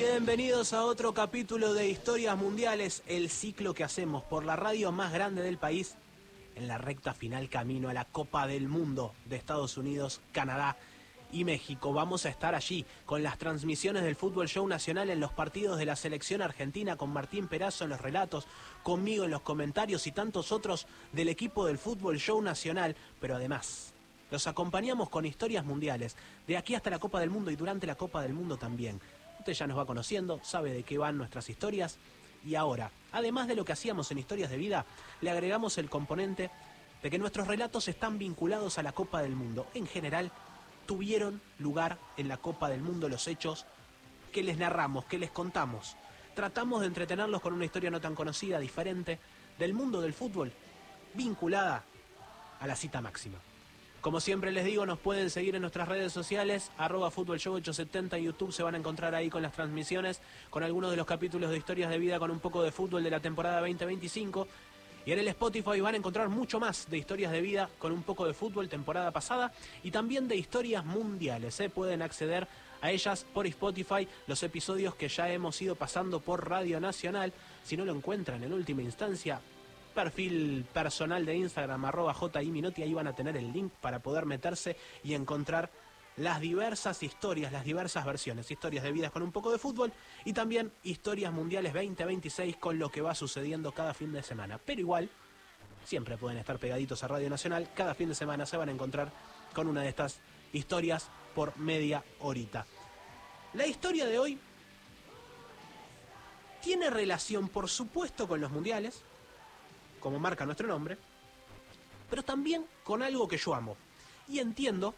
Bienvenidos a otro capítulo de Historias Mundiales, el ciclo que hacemos por la radio más grande del país en la recta final camino a la Copa del Mundo de Estados Unidos, Canadá y México. Vamos a estar allí con las transmisiones del Fútbol Show Nacional en los partidos de la selección argentina, con Martín Perazo en los relatos, conmigo en los comentarios y tantos otros del equipo del Fútbol Show Nacional, pero además los acompañamos con historias mundiales, de aquí hasta la Copa del Mundo y durante la Copa del Mundo también. Usted ya nos va conociendo, sabe de qué van nuestras historias. Y ahora, además de lo que hacíamos en Historias de Vida, le agregamos el componente de que nuestros relatos están vinculados a la Copa del Mundo. En general, tuvieron lugar en la Copa del Mundo los hechos que les narramos, que les contamos. Tratamos de entretenerlos con una historia no tan conocida, diferente, del mundo del fútbol, vinculada a la cita máxima. Como siempre les digo, nos pueden seguir en nuestras redes sociales, @FútbolShow870 en YouTube, se van a encontrar ahí con las transmisiones, con algunos de los capítulos de Historias de Vida con un poco de fútbol de la temporada 2025. Y en el Spotify van a encontrar mucho más de Historias de Vida con un poco de fútbol temporada pasada y también de historias mundiales. Pueden acceder a ellas por Spotify, los episodios que ya hemos ido pasando por Radio Nacional. Si no lo encuentran en última instancia, perfil personal de Instagram, @JIMinotti, ahí van a tener el link para poder meterse y encontrar las diversas historias, las diversas versiones, historias de vidas con un poco de fútbol y también historias mundiales 2026 con lo que va sucediendo cada fin de semana. Pero igual, siempre pueden estar pegaditos a Radio Nacional, cada fin de semana se van a encontrar con una de estas historias por media horita. La historia de hoy tiene relación, por supuesto, con los mundiales, como marca nuestro nombre, pero también con algo que yo amo. Y entiendo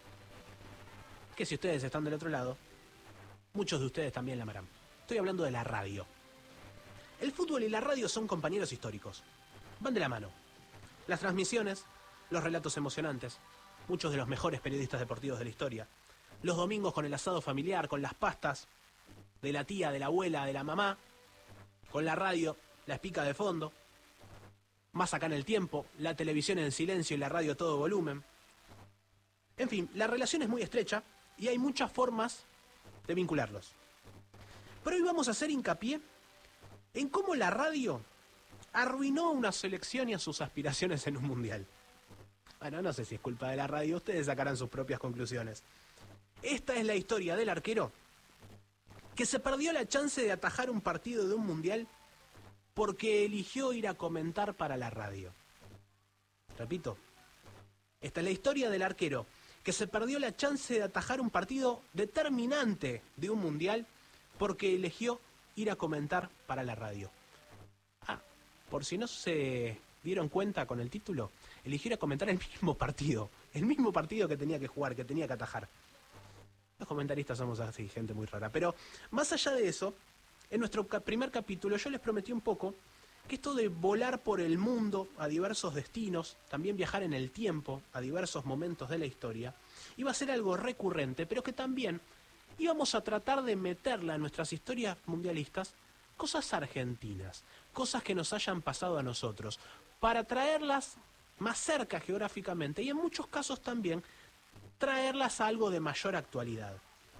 que si ustedes están del otro lado, muchos de ustedes también la amarán. Estoy hablando de la radio. El fútbol y la radio son compañeros históricos. Van de la mano. Las transmisiones, los relatos emocionantes, muchos de los mejores periodistas deportivos de la historia. Los domingos con el asado familiar, con las pastas de la tía, de la abuela, de la mamá. Con la radio, la espica de fondo. Más acá en el tiempo, la televisión en silencio y la radio a todo volumen. En fin, la relación es muy estrecha y hay muchas formas de vincularlos. Pero hoy vamos a hacer hincapié en cómo la radio arruinó a una selección y a sus aspiraciones en un mundial. Bueno, no sé si es culpa de la radio, ustedes sacarán sus propias conclusiones. Esta es la historia del arquero que se perdió la chance de atajar un partido de un mundial porque eligió ir a comentar para la radio. Repito, esta es la historia del arquero que se perdió la chance de atajar un partido determinante de un mundial porque eligió ir a comentar para la radio. Por si no se dieron cuenta con el título, eligió ir a comentar el mismo partido que tenía que jugar, que tenía que atajar. Los comentaristas somos así, gente muy rara. Pero más allá de eso, en nuestro primer capítulo yo les prometí un poco que esto de volar por el mundo a diversos destinos, también viajar en el tiempo a diversos momentos de la historia, iba a ser algo recurrente, pero que también íbamos a tratar de meterla en nuestras historias mundialistas cosas argentinas, cosas que nos hayan pasado a nosotros, para traerlas más cerca geográficamente y en muchos casos también traerlas a algo de mayor actualidad.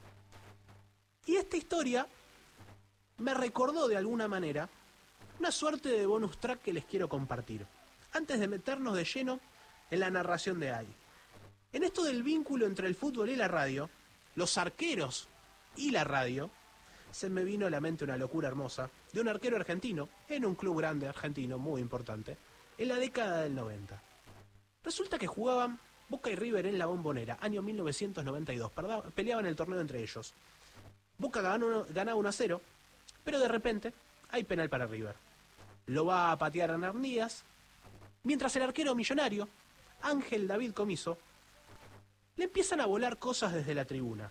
Y esta historia me recordó de alguna manera una suerte de bonus track que les quiero compartir, antes de meternos de lleno en la narración de ahí. En esto del vínculo entre el fútbol y la radio, los arqueros y la radio, se me vino a la mente una locura hermosa de un arquero argentino, en un club grande argentino muy importante, en la década del 90. Resulta que jugaban Boca y River en la Bombonera, año 1992, peleaban el torneo entre ellos. Boca ganaba 1-0, pero de repente hay penal para River. Lo va a patear Hernán Díaz, mientras el arquero millonario, Ángel David Comiso, le empiezan a volar cosas desde la tribuna.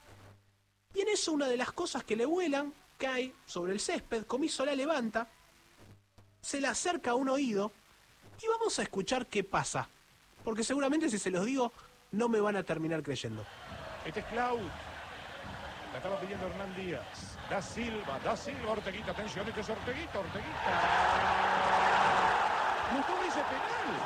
Y en eso una de las cosas que le vuelan cae sobre el césped, Comiso la levanta, se la acerca a un oído y vamos a escuchar qué pasa. Porque seguramente si se los digo no me van a terminar creyendo. Este es Clau. La estaba pidiendo Hernán Díaz. Da Silva, Orteguita, atención, este es Orteguita. Gustavo dice penal.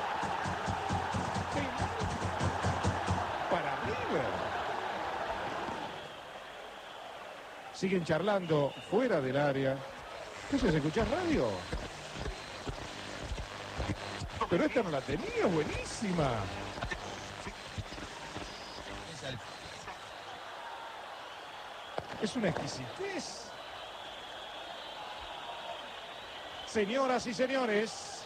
Para River. Siguen charlando fuera del área. ¿Qué se escucha radio? Pero esta no la tenía, buenísima. Es una exquisitez. Señoras y señores,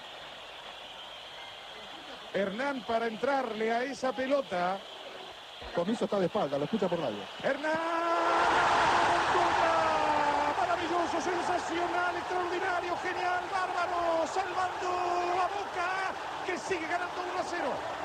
Hernán para entrarle a esa pelota. Comiso está de espalda, lo escucha por radio. Hernán, ¡gol! Maravilloso, sensacional, extraordinario, genial, bárbaro, salvando a Boca, que sigue ganando 1-0.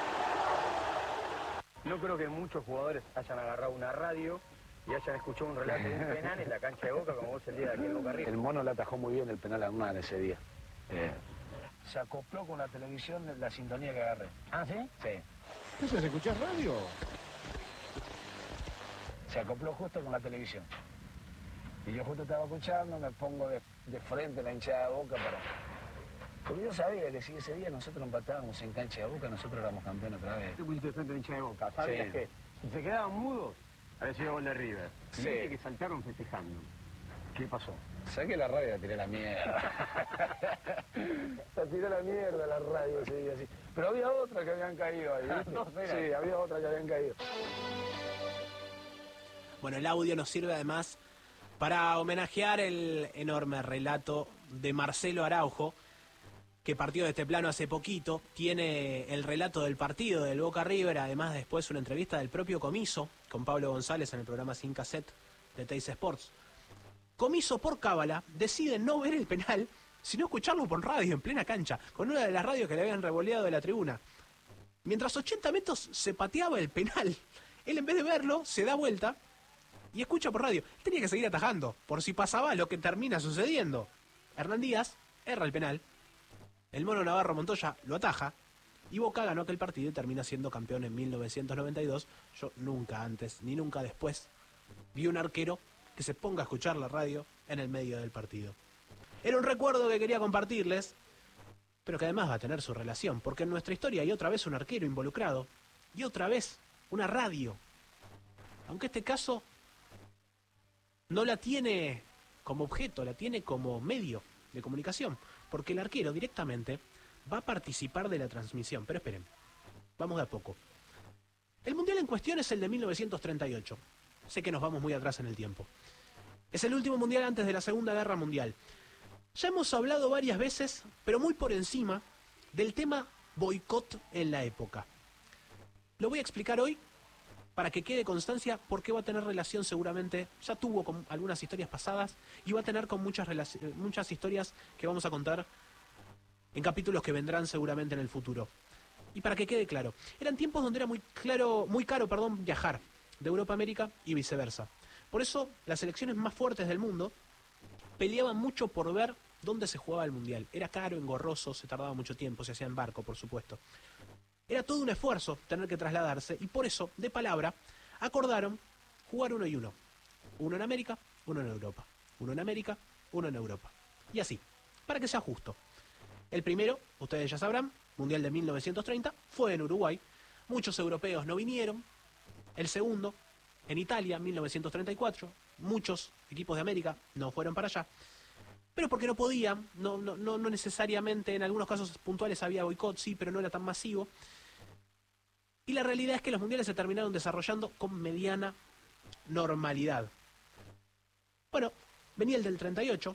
No creo que muchos jugadores hayan agarrado una radio y hayan escuchado un relato de un penal en la cancha de Boca, como vos el día de aquí en Boca River. El Mono le atajó muy bien el penal a Hernán ese día. Se acopló con la televisión la sintonía que agarré. ¿Ah, sí? Sí. ¿Qué se escucha radio? Se acopló justo con la televisión. Y yo justo estaba escuchando, me pongo de frente a la hinchada de Boca para... Porque yo sabía que si ese día nosotros empatábamos en cancha de Boca, nosotros éramos campeones otra vez. Tú pusiste de frente a la hinchada de Boca, ¿sabías Sí. que si se quedaban mudos, había sido gol de River? Sí. Viste que saltaron festejando. ¿Qué pasó? Saqué la radio y la tiré a la mierda. La tiré a la mierda la radio ese día, así. Pero había otra que habían caído ahí, ¿viste? No, mira. Sí, había otra que habían caído. Bueno, el audio nos sirve además para homenajear el enorme relato de Marcelo Araujo, que partió de este plano hace poquito. Tiene el relato del partido del Boca River, además después una entrevista del propio Comiso con Pablo González en el programa Sin Cassette de Teis Sports. Comiso, por cábala, decide no ver el penal, sino escucharlo por radio en plena cancha, con una de las radios que le habían revoleado de la tribuna. Mientras 80 metros se pateaba el penal, él en vez de verlo, se da vuelta y escucha por radio. Tenía que seguir atajando, por si pasaba lo que termina sucediendo. Hernán Díaz erra el penal, el Mono Navarro Montoya lo ataja, y Boca ganó aquel partido y termina siendo campeón en 1992. Yo nunca antes, ni nunca después, vi un arquero que se ponga a escuchar la radio en el medio del partido. Era un recuerdo que quería compartirles, pero que además va a tener su relación, porque en nuestra historia hay otra vez un arquero involucrado, y otra vez una radio. Aunque este caso no la tiene como objeto, la tiene como medio de comunicación, porque el arquero directamente va a participar de la transmisión. Pero esperen, vamos de a poco. El mundial en cuestión es el de 1938. Sé que nos vamos muy atrás en el tiempo. Es el último mundial antes de la Segunda Guerra Mundial. Ya hemos hablado varias veces, pero muy por encima, del tema boicot en la época. Lo voy a explicar hoy para que quede constancia, porque va a tener relación seguramente, ya tuvo con algunas historias pasadas, y va a tener con muchas historias que vamos a contar en capítulos que vendrán seguramente en el futuro. Y para que quede claro, eran tiempos donde era muy caro viajar de Europa a América y viceversa. Por eso las selecciones más fuertes del mundo peleaban mucho por ver dónde se jugaba el mundial. Era caro, engorroso, se tardaba mucho tiempo, se hacía en barco, por supuesto. Era todo un esfuerzo tener que trasladarse, y por eso, de palabra, acordaron jugar uno y uno. Uno en América, uno en Europa. Uno en América, uno en Europa. Y así, para que sea justo. El primero, ustedes ya sabrán, Mundial de 1930, fue en Uruguay. Muchos europeos no vinieron. El segundo, en Italia, 1934. Muchos equipos de América no fueron para allá. Pero porque no podían, no necesariamente, en algunos casos puntuales había boicot, sí, pero no era tan masivo. Y la realidad es que los mundiales se terminaron desarrollando con mediana normalidad. Bueno, venía el del 38,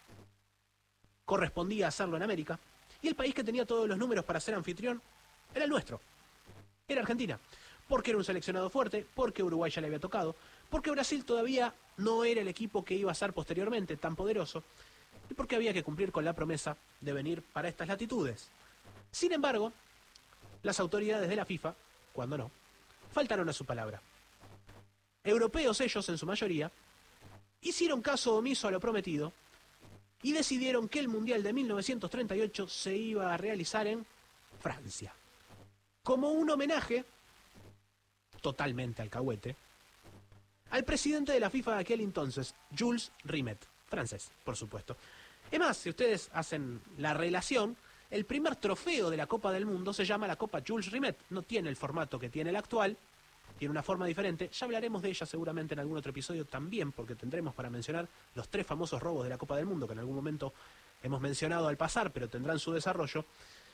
correspondía hacerlo en América, y el país que tenía todos los números para ser anfitrión era el nuestro, era Argentina. Porque era un seleccionado fuerte, porque Uruguay ya le había tocado, porque Brasil todavía no era el equipo que iba a ser posteriormente tan poderoso, y porque había que cumplir con la promesa de venir para estas latitudes. Sin embargo, las autoridades de la FIFA, cuando no, faltaron a su palabra. Europeos ellos, en su mayoría, hicieron caso omiso a lo prometido y decidieron que el Mundial de 1938 se iba a realizar en Francia, como un homenaje, totalmente alcahuete, al presidente de la FIFA de aquel entonces, Jules Rimet, francés, por supuesto. Es más, si ustedes hacen la relación, el primer trofeo de la Copa del Mundo se llama la Copa Jules Rimet. No tiene el formato que tiene el actual, tiene una forma diferente. Ya hablaremos de ella seguramente en algún otro episodio también, porque tendremos para mencionar los 3 famosos robos de la Copa del Mundo, que en algún momento hemos mencionado al pasar, pero tendrán su desarrollo.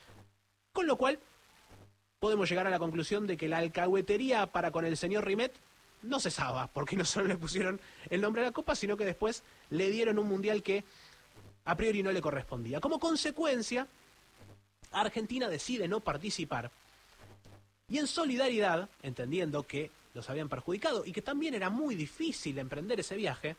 Con lo cual, podemos llegar a la conclusión de que la alcahuetería para con el señor Rimet no cesaba, porque no solo le pusieron el nombre a la Copa, sino que después le dieron un mundial que a priori no le correspondía. Como consecuencia, Argentina decide no participar y en solidaridad, entendiendo que los habían perjudicado y que también era muy difícil emprender ese viaje,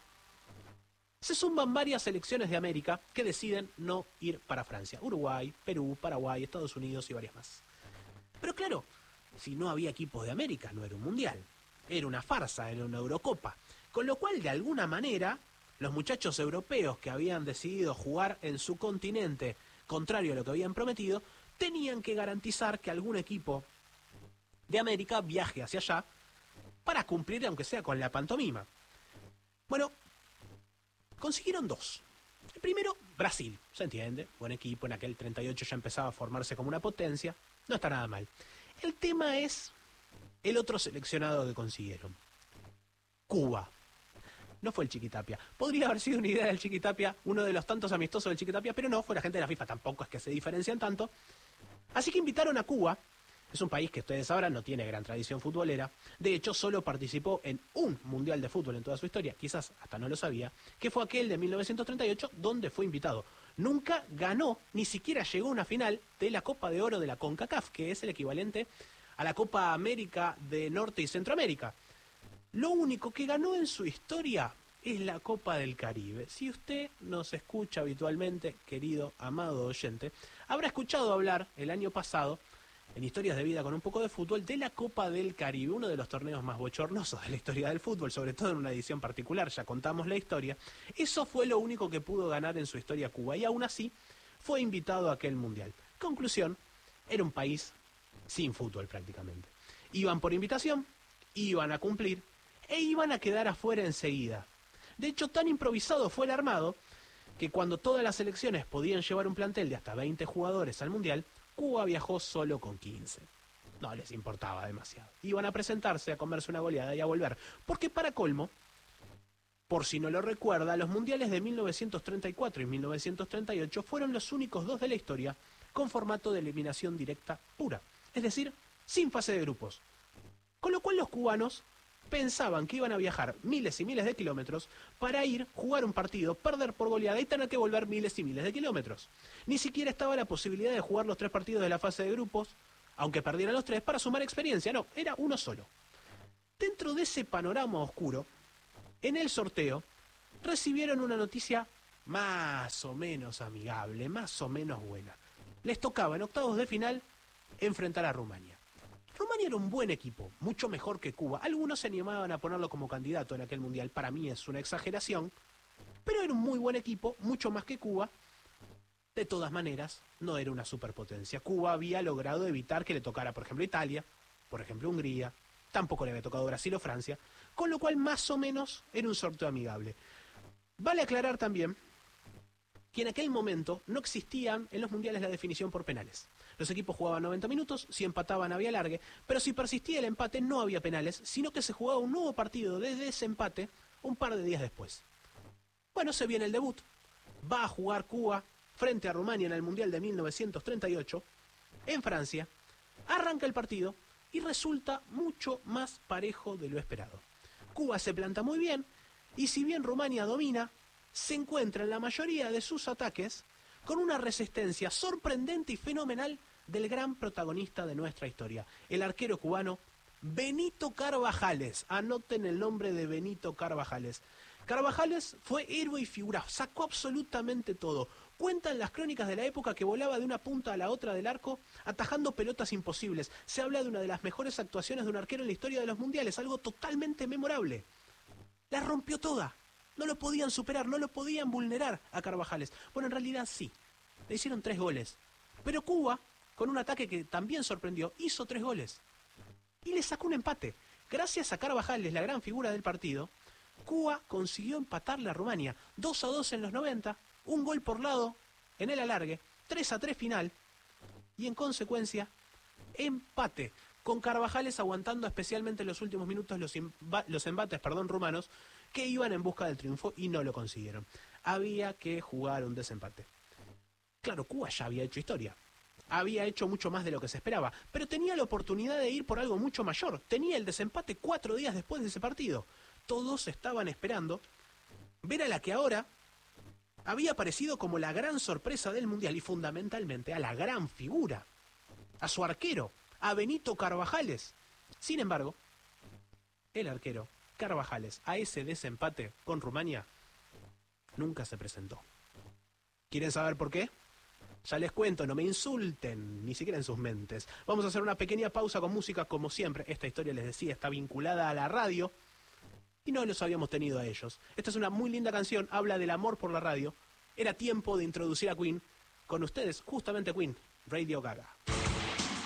se suman varias selecciones de América que deciden no ir para Francia. Uruguay, Perú, Paraguay, Estados Unidos y varias más. Pero claro, si no había equipos de América, no era un mundial. Era una farsa, era una Eurocopa. Con lo cual, de alguna manera, los muchachos europeos que habían decidido jugar en su continente, contrario a lo que habían prometido, tenían que garantizar que algún equipo de América viaje hacia allá para cumplir, aunque sea con la pantomima. Bueno, consiguieron 2. El primero, Brasil, se entiende, buen equipo, en aquel 38 ya empezaba a formarse como una potencia, no está nada mal. El tema es el otro seleccionado que consiguieron, Cuba. No fue el Chiquitapia. Podría haber sido una idea del Chiquitapia, uno de los tantos amistosos del Chiquitapia, pero no, fue la gente de la FIFA, tampoco es que se diferencian tanto. Así que invitaron a Cuba. Es un país que ustedes sabrán no tiene gran tradición futbolera. De hecho, solo participó en un mundial de fútbol en toda su historia, quizás hasta no lo sabía, que fue aquel de 1938, donde fue invitado. Nunca ganó, ni siquiera llegó a una final de la Copa de Oro de la CONCACAF, que es el equivalente a la Copa América de Norte y Centroamérica. Lo único que ganó en su historia es la Copa del Caribe. Si usted nos escucha habitualmente, querido, amado oyente, habrá escuchado hablar el año pasado, en Historias de Vida con un poco de fútbol, de la Copa del Caribe, uno de los torneos más bochornosos de la historia del fútbol, sobre todo en una edición particular, ya contamos la historia. Eso fue lo único que pudo ganar en su historia Cuba, y aún así fue invitado a aquel mundial. Conclusión, era un país sin fútbol prácticamente. Iban por invitación, iban a cumplir, e iban a quedar afuera enseguida. De hecho, tan improvisado fue el armado, que cuando todas las selecciones podían llevar un plantel de hasta 20 jugadores al mundial, Cuba viajó solo con 15. No les importaba demasiado. Iban a presentarse, a comerse una goleada y a volver. Porque para colmo, por si no lo recuerda, los mundiales de 1934 y 1938 fueron los únicos 2 de la historia con formato de eliminación directa pura. Es decir, sin fase de grupos. Con lo cual los cubanos pensaban que iban a viajar miles y miles de kilómetros para ir, jugar un partido, perder por goleada y tener que volver miles y miles de kilómetros. Ni siquiera estaba la posibilidad de jugar los 3 partidos de la fase de grupos, aunque perdieran los 3, para sumar experiencia. No, era uno solo. Dentro de ese panorama oscuro, en el sorteo, recibieron una noticia más o menos amigable, más o menos buena. Les tocaba en octavos de final enfrentar a Rumania. Rumania era un buen equipo, mucho mejor que Cuba. Algunos se animaban a ponerlo como candidato en aquel mundial. Para mí es una exageración, pero era un muy buen equipo, mucho más que Cuba. De todas maneras, no era una superpotencia. Cuba había logrado evitar que le tocara, por ejemplo, Italia, por ejemplo, Hungría. Tampoco le había tocado Brasil o Francia, con lo cual más o menos era un sorteo amigable. Vale aclarar también que en aquel momento no existían en los mundiales la definición por penales. Los equipos jugaban 90 minutos, si empataban había alargue, pero si persistía el empate no había penales, sino que se jugaba un nuevo partido desde ese empate un par de días después. Bueno, se viene el debut. Va a jugar Cuba frente a Rumania en el Mundial de 1938, en Francia. Arranca el partido y resulta mucho más parejo de lo esperado. Cuba se planta muy bien y si bien Rumania domina, se encuentra en la mayoría de sus ataques con una resistencia sorprendente y fenomenal del gran protagonista de nuestra historia, el arquero cubano Benito Carvajales. Anoten el nombre de Benito Carvajales. Carvajales fue héroe y figura, sacó absolutamente todo. Cuentan las crónicas de la época que volaba de una punta a la otra del arco, atajando pelotas imposibles. Se habla de una de las mejores actuaciones de un arquero en la historia de los mundiales, algo totalmente memorable. La rompió toda. No lo podían superar, no lo podían vulnerar a Carvajales. Bueno, en realidad sí. Le hicieron 3 goles. Pero Cuba, con un ataque que también sorprendió, hizo 3 goles. Y le sacó un empate. Gracias a Carvajales, la gran figura del partido, Cuba consiguió empatarle a Rumania. 2-2 en los 90, un gol por lado en el alargue, 3-3 final. Y en consecuencia, empate. con Carvajales aguantando especialmente en los últimos minutos los embates rumanos que iban en busca del triunfo y no lo consiguieron. Había que jugar un desempate. Claro, Cuba ya había hecho historia. Había hecho mucho más de lo que se esperaba, pero tenía la oportunidad de ir por algo mucho mayor. Tenía el desempate 4 días después de ese partido. Todos estaban esperando ver a la que ahora había aparecido como la gran sorpresa del Mundial y fundamentalmente a la gran figura, a su arquero, a Benito Carvajales. Sin embargo, el arquero Carvajales a ese desempate con Rumania nunca se presentó. ¿Quieren saber por qué? Ya les cuento, no me insulten, ni siquiera en sus mentes. Vamos a hacer una pequeña pausa con música, como siempre. Esta historia, les decía, está vinculada a la radio y no los habíamos tenido a ellos. Esta es una muy linda canción, habla del amor por la radio. Era tiempo de introducir a Queen. Con ustedes, justamente Queen, Radio Gaga.